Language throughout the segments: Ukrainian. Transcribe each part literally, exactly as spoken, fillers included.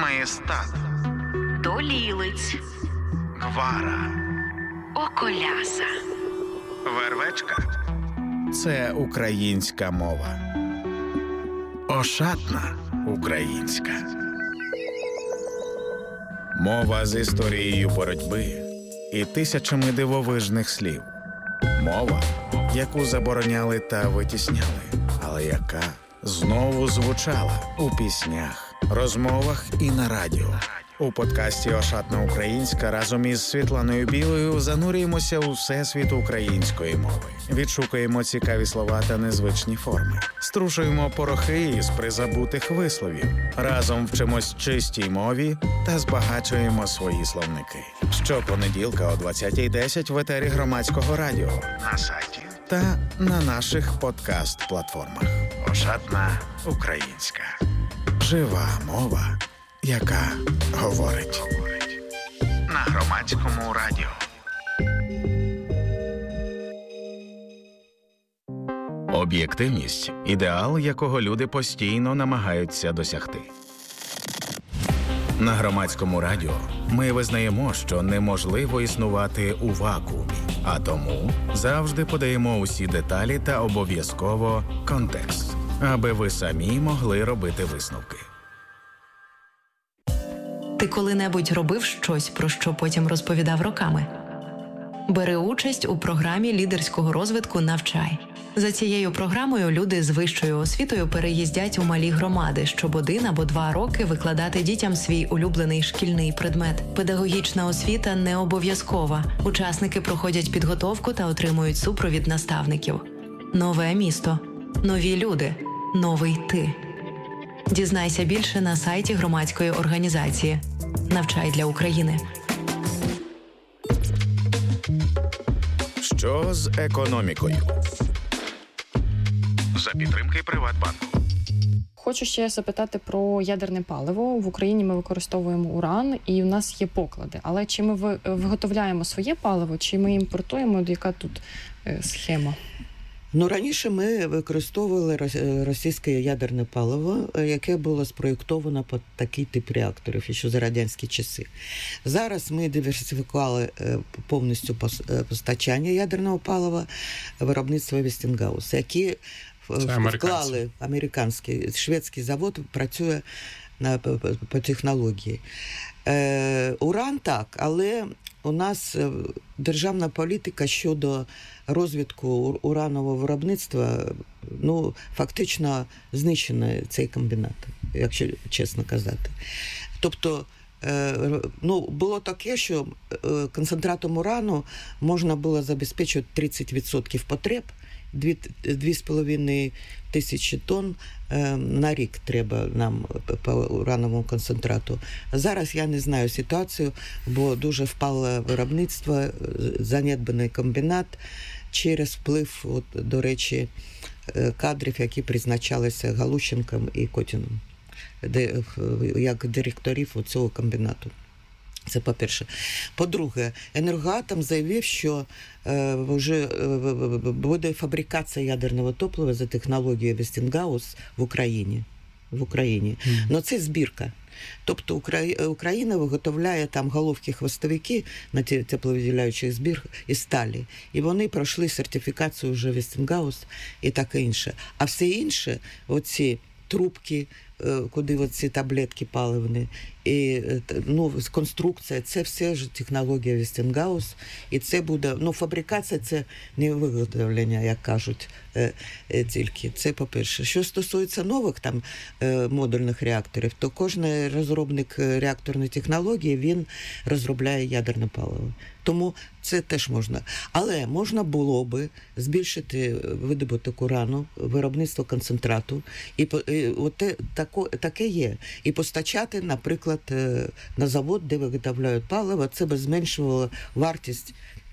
Маєстат, Долілиць, Гвара, Околяса, Вервечка – це українська мова. Ошатна українська. Мова з історією боротьби і тисячами дивовижних слів. Мова, яку забороняли та витісняли, але яка знову звучала у піснях, розмовах і на радіо. У подкасті «Ошатна українська» разом із Світланою Білою занурюємося у всесвіт української мови. Відшукуємо цікаві слова та незвичні форми. Струшуємо порохи із призабутих висловів. Разом вчимось чистій мові та збагачуємо свої словники. Щопонеділка о двадцятій десять в етері Громадського радіо, на сайті та на наших подкаст-платформах. «Ошатна українська». Жива мова, яка говорить. На Громадському радіо. Об'єктивність – ідеал, якого люди постійно намагаються досягти. На Громадському радіо ми визнаємо, що неможливо існувати у вакуумі, а тому завжди подаємо усі деталі та обов'язково контекст, аби ви самі могли робити висновки. Ти коли-небудь робив щось, про що потім розповідав роками? Бери участь у програмі лідерського розвитку «Навчай». За цією програмою люди з вищою освітою переїздять у малі громади, щоб один або два роки викладати дітям свій улюблений шкільний предмет. Педагогічна освіта не обов'язкова. Учасники проходять підготовку та отримують супровід наставників. Нове місто. Нові люди. Новий ти. Дізнайся більше на сайті громадської організації «Навчай для України». Що з економікою? За підтримки Приватбанку. Хочу ще запитати про ядерне паливо. В Україні ми використовуємо уран, і в нас є поклади. Але чи ми виготовляємо своє паливо, чи ми імпортуємо? Яка тут схема? Ну, раніше ми використовували російське ядерне паливо, яке було спроєктовано під такий тип реакторів, ще за радянські часи. Зараз ми диверсифікували повністю постачання ядерного палива виробництва Westinghouse, які вклали американський, шведський завод, працює на, по, по технології. Е, уран так, але у нас державна політика щодо розвитку уранового виробництва, ну, фактично знищено цей комбінат, якщо чесно казати. Тобто, ну, було таке, що концентратом урану можна було забезпечувати тридцять відсотків потреб, дві з половиною тисячі тонн на рік треба нам по урановому концентрату. Зараз я не знаю ситуацію, бо дуже впало виробництво, занедбаний комбінат через вплив, от, до речі, кадрів, які призначалися Галущенком і Котіном, де, як директорів цього комбінату. Це по-перше. По-друге, Енергоатом заявив, що е, вже е, буде фабрикація ядерного топлива за технологією Westinghouse в Україні. В Україні. Mm. Но це збірка. Тобто Україна виготовляє там головки хвостовики на тепловиділяючих збірках із сталі. І вони пройшли сертифікацію вже Westinghouse і таке інше. А все інше, оці трубки, куди оці таблетки паливні, і, ну, конструкція, це все ж технологія Westinghouse, і це буде, ну, фабрикація, це не виготовлення, як кажуть, е, е, тільки. Це, по-перше. Що стосується нових там е, модульних реакторів, то кожен розробник реакторної технології, він розробляє ядерне паливо. Тому це теж можна. Але можна було би збільшити видобуток урану, виробництво концентрату, і, і от тако, таке є. І постачати, наприклад, на завод, де виготовляють паливо, це би зменшувало вартість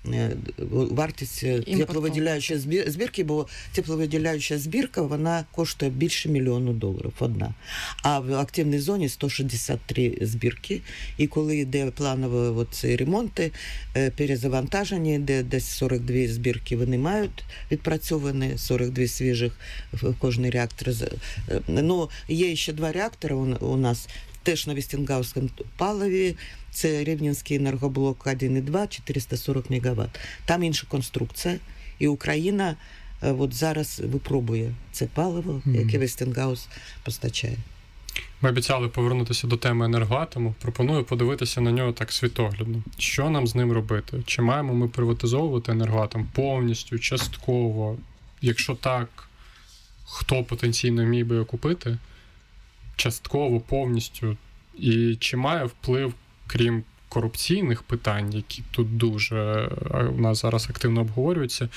вартість тепловиділяючої збірки, бо тепловиділяюча збірка, вона коштує більше мільйону доларів, одна. А в активній зоні сто шістдесят три збірки, і коли йде планові ці ремонти, перезавантаження, де десь сорок дві збірки вони мають відпрацьовані, сорок дві свіжих в кожний реактор. Ну, є ще два реактори у нас, теж на Вестингаузькому паливі. Це Рівненський енергоблок один і два, чотириста сорок мегаватт. Там інша конструкція, і Україна от зараз випробує це паливо, mm-hmm. яке Вестингаус постачає. Ми обіцяли повернутися до теми енергоатому. Пропоную подивитися на нього так світоглядно. Що нам з ним робити? Чи маємо ми приватизовувати енергоатом повністю, частково? Якщо так, хто потенційно міг би його купити? Частково, повністю? І чи має вплив, крім корупційних питань, які тут дуже у нас зараз активно обговорюються,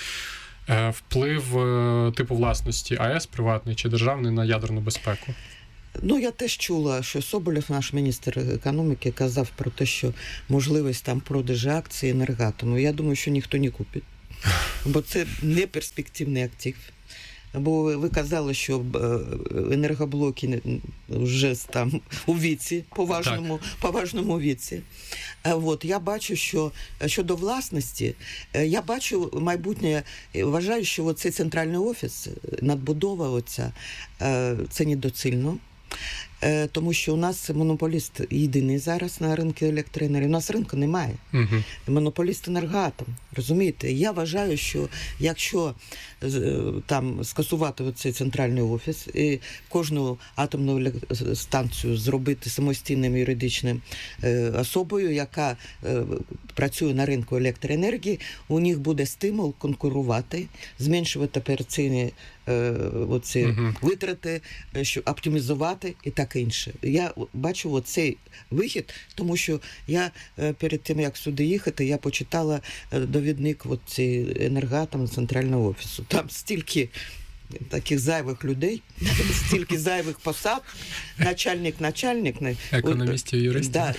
вплив типу власності АЕС приватний чи державний на ядерну безпеку? Ну, я теж чула, що Соболєв, наш міністр економіки, казав про те, що можливість там продажу акцій енергоатому. Я думаю, що ніхто не купить, бо це не перспективний актив. Бо ви казали, що енергоблоки вже там у віці, поважному, поважному віці. От, я бачу, що щодо власності, я бачу майбутнє, вважаю, що цей центральний офіс, надбудова оця, це недоцільно. Тому що у нас монополіст єдиний зараз на ринку електроенергії. У нас ринку немає. Uh-huh. Монополіст енергоатом. Розумієте? Я вважаю, що якщо там скасувати цей центральний офіс і кожну атомну станцію зробити самостійним юридичним особою, яка працює на ринку електроенергії, у них буде стимул конкурувати, зменшувати операційні оці uh-huh. витрати, що оптимізувати і так інше. Я бачу оцей вихід, тому що я перед тим, як сюди їхати, я почитала довідник оці енергоатому центрального офісу. Там стільки таких зайвих людей, стільки зайвих посад, начальник-начальник. Економістів, юристів. Так,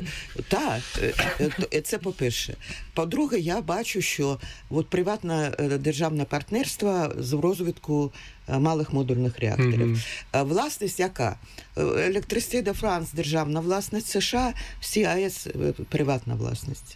да, та, це по-перше. По-друге, я бачу, що от приватне державне партнерство з розвитку малих модульних реакторів. Mm-hmm. Власність яка? Електрисité де Франс – державна власність, США, всі АЕС – приватна власність.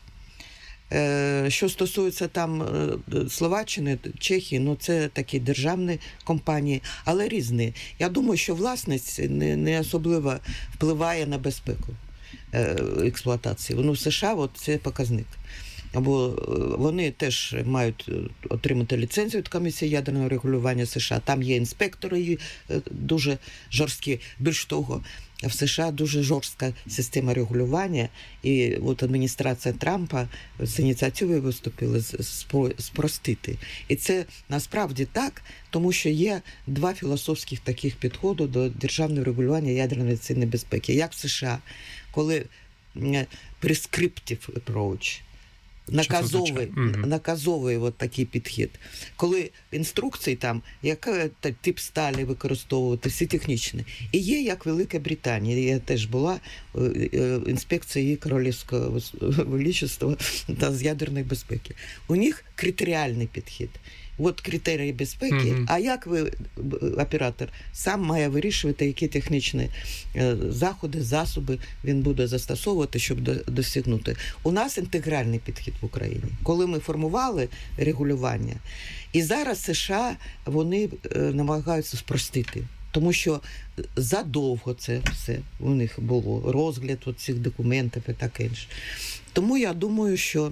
Що стосується там Словаччини, Чехії, ну це такі державні компанії, але різні. Я думаю, що власність не, не особливо впливає на безпеку експлуатації. Ну, в США от це показник. Бо вони теж мають отримати ліцензію від Комісії ядерного регулювання США. Там є інспектори дуже жорсткі. Більш того, в США дуже жорстка система регулювання, і от адміністрація Трампа з ініціативою виступила спростити. І це насправді так, тому що є два філософських таких підходи до державного регулювання ядерної безпеки. Як в США, коли prescriptive approach, наказовий, mm-hmm. наказовий от такий підхід. Коли інструкції там, який тип сталі використовувати, всі технічні. І є, як Велика Британія, я теж була інспекції Королівського Величества та з ядерної безпеки. У них критеріальний підхід. От критерії безпеки, mm-hmm. а як ви, оператор, сам має вирішувати, які технічні е, заходи, засоби він буде застосовувати, щоб до, досягнути. У нас інтегральний підхід в Україні. Коли ми формували регулювання, і зараз США, вони е, намагаються спростити. Тому що задовго це все у них було, розгляд от цих документів і таке інше. Тому я думаю, що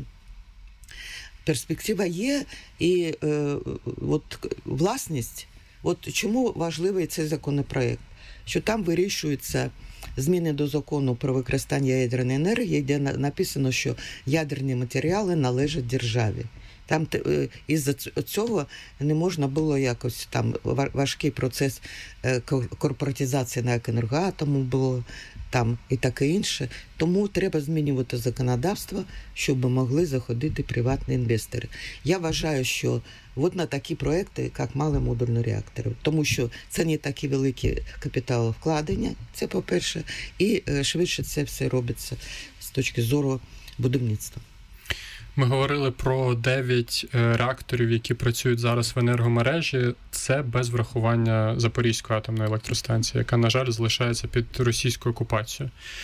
перспектива є, і е, от власність, от чому важливий цей законопроект? Що там вирішуються зміни до закону про використання ядерної енергії, де написано, що ядерні матеріали належать державі. Там із-за цього не можна було якось, там важкий процес корпоратизації на енергоатому було, там і таке інше. Тому треба змінювати законодавство, щоб могли заходити приватні інвестори. Я вважаю, що от на такі проекти, як мали модульні реактори, тому що це не такі великі капіталовкладення, це по-перше, і швидше це все робиться з точки зору будівництва. Ми говорили про дев'ять реакторів, які працюють зараз в енергомережі. Це без врахування Запорізької атомної електростанції, яка, на жаль, залишається під російською окупацією.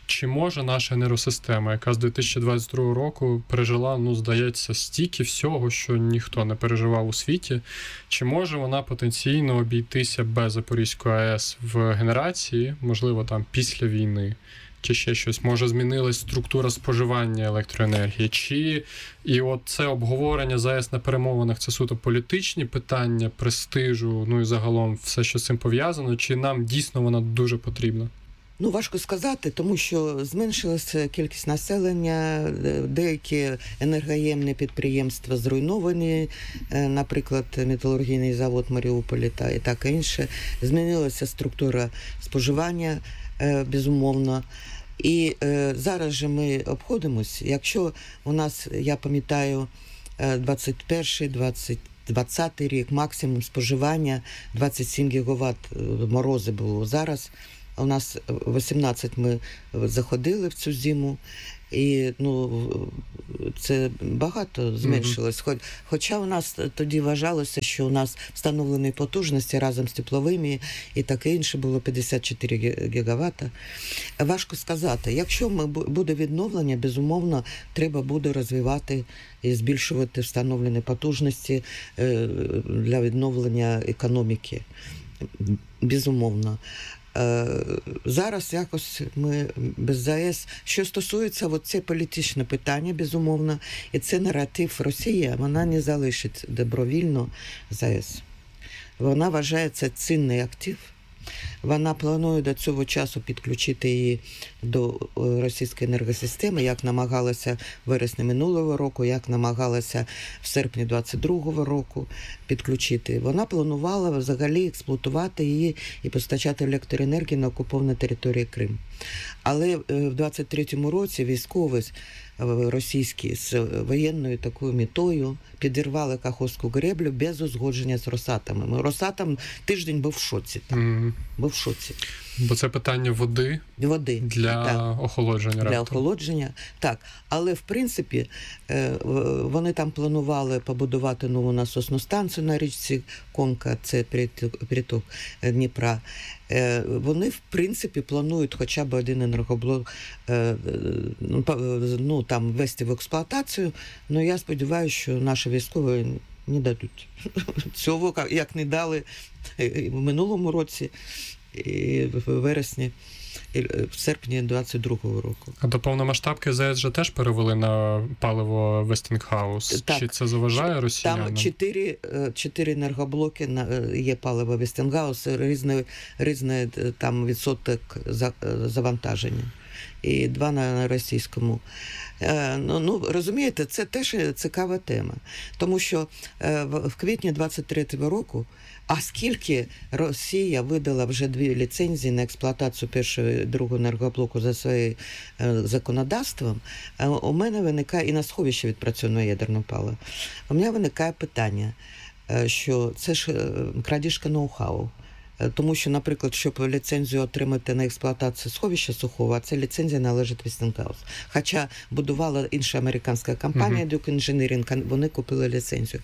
чи може наша енергосистема, яка з дві тисячі двадцять другого року пережила, ну, здається, стільки всього, що ніхто не переживав у світі, чи може вона потенційно обійтися без Запорізької АЕС в генерації, можливо, там після війни? Чи ще щось, може змінилась структура споживання електроенергії, чи і от це обговорення ЗАЕС на перемовинах, це суто політичні питання, престижу, ну і загалом все, що з цим пов'язано, чи нам дійсно вона дуже потрібна? Ну, важко сказати, тому що зменшилася кількість населення, деякі енергоємні підприємства зруйновані, наприклад, металургійний завод Маріуполі та і так інше. Змінилася структура споживання, безумовно. І е, зараз же ми обходимось. Якщо у нас, я пам'ятаю, двадцять перший двадцятий рік, максимум споживання двадцять сім гігават морози було. Зараз у нас вісімнадцять ми заходили в цю зиму, і ну, це багато зменшилось. Хоч, хоча у нас тоді вважалося, що у нас встановлені потужності разом з тепловими і таке інше було п'ятдесят чотири гігавата. Важко сказати. Якщо ми, буде відновлення, безумовно, треба буде розвивати і збільшувати встановлені потужності для відновлення економіки. Безумовно. Зараз якось ми без ЗАЕС. Що стосується, от це політичне питання, безумовно, і це наратив Росії, вона не залишить добровільно ЗАЕС. Вона вважає це цінний актив. Вона планує до цього часу підключити її до російської енергосистеми, як намагалася в вересні минулого року, як намагалася в серпні двадцять другого року підключити. Вона планувала взагалі експлуатувати її і постачати електроенергію на окупованій території Крим. Але в двадцять третьому році військові російські з воєнною такою метою підірвали Каховську греблю без узгодження з Росатомом. Росатом тиждень був в шоці. Mm. Був в шоці. Бо це питання води, води для так. охолодження Для реактору. охолодження, так. Але, в принципі, вони там планували побудувати нову насосну станцію на річці Конка, це приток Дніпра. Вони, в принципі, планують хоча б один енергоблок ну, там, ввести в експлуатацію, але я сподіваюся, що наші військові не дадуть цього, як не дали в минулому році, і в вересні, і в серпні двадцять другого року. А до повномасштабки ЗАЕС же теж перевели на паливо Вестінгхаус. Так. Чи це заважає росіянам? Там чотири, чотири енергоблоки є паливо Вестінгхаус, різний, різний там відсоток завантаження. І два на російському. Ну, ну, розумієте, це теж цікава тема. Тому що в квітні двадцять третього року, а скільки Росія видала вже дві ліцензії на експлуатацію першого і другого енергоблоку за своїм законодавством, у мене виникає, і на сховище відпрацьовано ядерне паливо, у мене виникає питання, що це ж крадіжка ноу-хау. Тому що, наприклад, щоб ліцензію отримати на експлуатацію сховища сухого, а ця ліцензія належить Вестінгхаус. Хоча будувала інша американська компанія, uh-huh. Duke Engineering, вони купили ліцензію.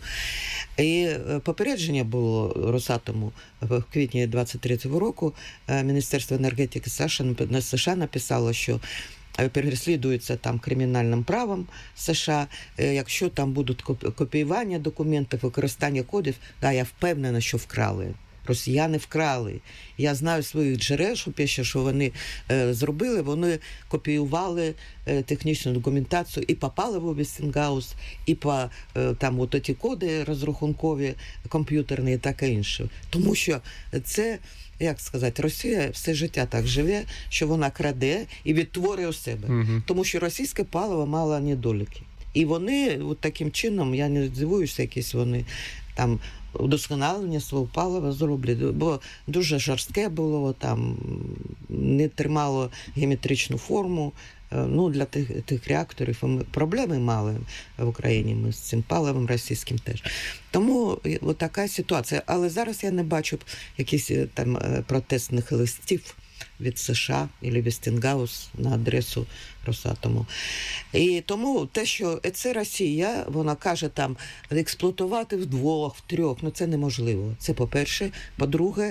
І попередження було Росатому в квітні двадцять третього року. Міністерство енергетики США написало, що переслідується там кримінальним правом США, якщо там будуть копіювання документів, використання кодів, да, я впевнена, що вкрали. Росіяни вкрали. Я знаю своїх джерел, що перше, що вони е, зробили, вони копіювали е, технічну документацію і по паливу Вестінгхаус, і по е, там от ті коди розрахункові, комп'ютерні і таке інше. Тому що це, як сказати, Росія все життя так живе, що вона краде і відтворює у себе. Угу. Тому що російське паливо мало недоліки. І вони от таким чином, я не здивуюся, якісь вони там удосконалення свого палива зроблять, бо дуже жорстке було, там не тримало геометричну форму. Ну, для тих, тих реакторів ми проблеми мали в Україні, ми з цим паливом російським теж. Тому от така ситуація. Але зараз я не бачу якихось там протестних листів від США або Вестінгхаус на адресу Росатому. І тому те, що це Росія, вона каже там експлуатувати вдвох, втрьох, ну це неможливо. Це по-перше. По-друге,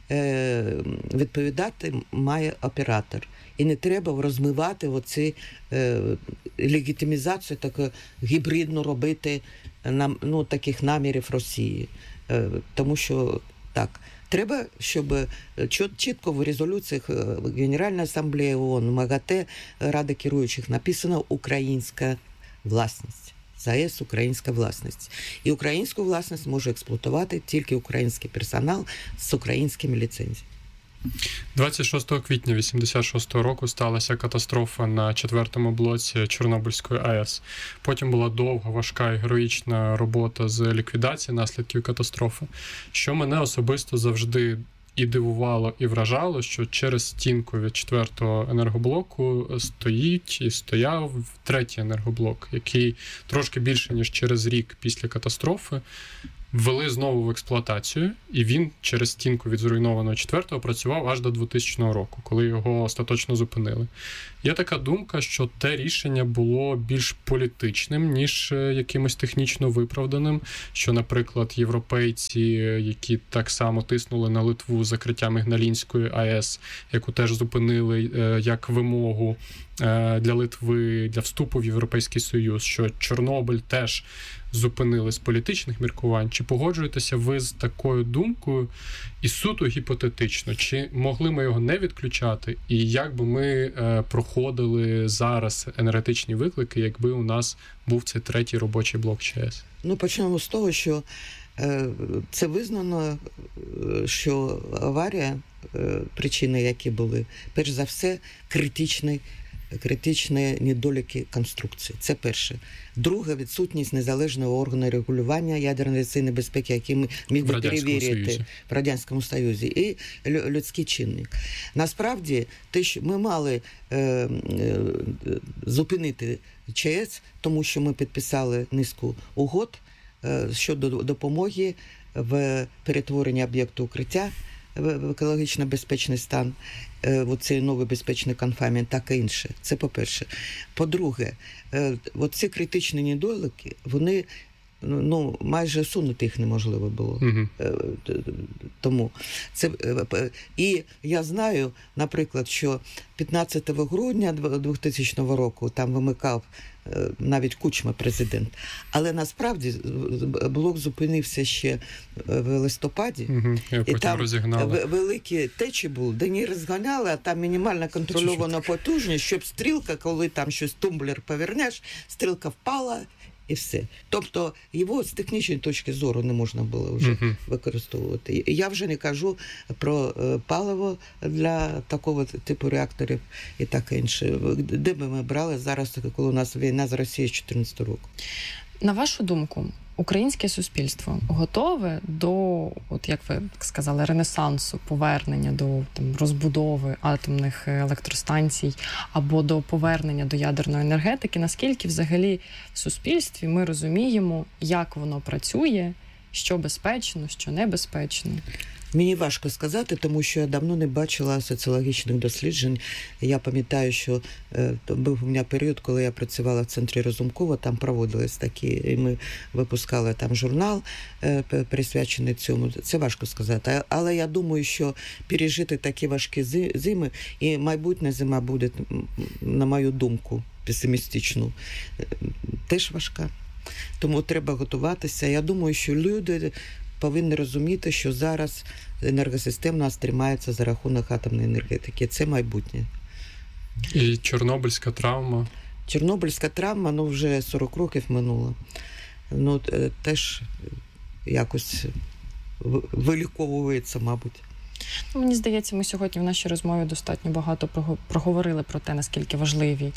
відповідати має оператор. І не треба розмивати оці е, легітимізацію, таку гібридну робити нам, ну, таких намірів Росії. Е, тому що так, треба, щоб чітко в резолюціях Генеральної асамблеї ООН, МАГАТЕ, Ради керуючих написано «українська власність». ЗАЕС – українська власність. І українську власність може експлуатувати тільки український персонал з українськими ліцензіями. двадцять шостого квітня вісімдесят шостого року сталася катастрофа на четвертому блоці Чорнобильської АЕС. Потім була довга, важка і героїчна робота з ліквідації наслідків катастрофи, що мене особисто завжди і дивувало, і вражало, що через стінку від четвертого енергоблоку стоїть і стояв третій енергоблок, який трошки більше, ніж через рік після катастрофи ввели знову в експлуатацію, і він через стінку від зруйнованого четвертого працював аж до двохтисячного року, коли його остаточно зупинили. Є така думка, що те рішення було більш політичним, ніж якимось технічно виправданим, що, наприклад, європейці, які так само тиснули на Литву з закриттям Ігналінської АЕС, яку теж зупинили як вимогу для Литви, для вступу в Європейський Союз, що Чорнобиль теж зупинили з політичних міркувань. Чи погоджуєтеся ви з такою думкою і суто гіпотетично? Чи могли ми його не відключати? І як би ми е, проходили зараз енергетичні виклики, якби у нас був цей третій робочий блок ЧАЕС? Ну, почнемо з того, що е, це визнано, що аварія, е, причини які були, перш за все, критичний критичні недоліки конструкції. Це перше. Друге, відсутність незалежного органу регулювання ядерної безпеки, який ми міг би перевірити в Радянському Союзі, і людський чинник. Насправді, те, що ми мали е, е, зупинити ЧАЕС, тому що ми підписали низку угод е, щодо допомоги в перетворенні об'єкту укриття в екологічно безпечний стан, оцей новий безпечний конфаймент, так і інше. Це по-перше. По-друге, оці критичні недоліки, вони, ну, майже усунути їх неможливо було. Угу. Тому це, і я знаю, наприклад, що п'ятнадцятого грудня двохтисячного року там вимикав навіть Кучма президент. Але насправді блок зупинився ще в листопаді. Угу. І там розігнали. Великі течі були, де не розганяли, а там мінімально контрольована потужність, щоб стрілка, коли там щось тумблер повернеш, стрілка впала, і все. Тобто його з технічної точки зору не можна було вже uh-huh. використовувати. Я вже не кажу про паливо для такого типу реакторів і таке інше. Де би ми брали зараз, коли у нас війна з Росією з чотирнадцятого року? На вашу думку, українське суспільство готове до, от як ви сказали, ренесансу, повернення до там, розбудови атомних електростанцій або до повернення до ядерної енергетики? Наскільки взагалі в суспільстві ми розуміємо, як воно працює, що безпечно, що небезпечно? Мені важко сказати, тому що я давно не бачила соціологічних досліджень. Я пам'ятаю, що е, був у мене період, коли я працювала в центрі Разумкова, там проводились такі, і ми випускали там журнал, е, присвячений цьому. Це важко сказати. Але я думаю, що пережити такі важкі зими, і майбутня зима буде, на мою думку, песимістичну, теж важка. Тому треба готуватися. Я думаю, що люди повинні розуміти, що зараз енергосистема у нас тримається за рахунок атомної енергетики. Це майбутнє. І Чорнобильська травма? Чорнобильська травма, ну, вже сорок років минуло. Ну, теж якось виліковується, мабуть. Мені здається, ми сьогодні в нашій розмові достатньо багато проговорили про те, наскільки важливі,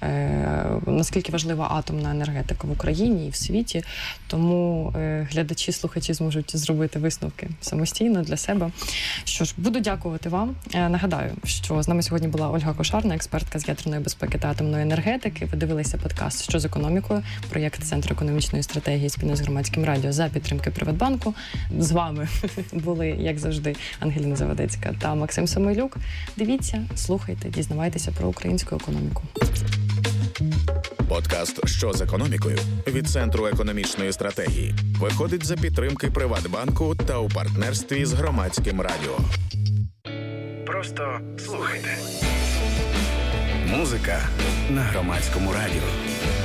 е, наскільки важлива атомна енергетика в Україні і в світі. Тому е, глядачі, слухачі зможуть зробити висновки самостійно для себе. Що ж, буду дякувати вам. Е, нагадаю, що з нами сьогодні була Ольга Кошарна, експертка з ядерної безпеки та атомної енергетики. Ви дивилися подкаст «Що з економікою?», проєкт Центру економічної стратегії спільно з Громадським радіо за підтримки Приватбанку. З вами були, як завжди, Ангеліна Завадецька та Максим Самойлюк. Дивіться, слухайте, дізнавайтеся про українську економіку. Подкаст «Що з економікою» від Центру економічної стратегії виходить за підтримки Приватбанку та у партнерстві з Громадським радіо. Просто слухайте. Музика на Громадському радіо.